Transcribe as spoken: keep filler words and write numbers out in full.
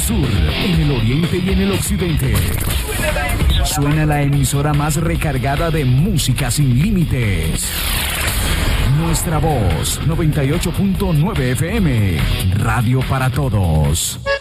sur, en el oriente y en el occidente. Suena la emisora más recargada de música sin límites. Nuestra voz, noventa y ocho punto nueve F M, Radio para Todos.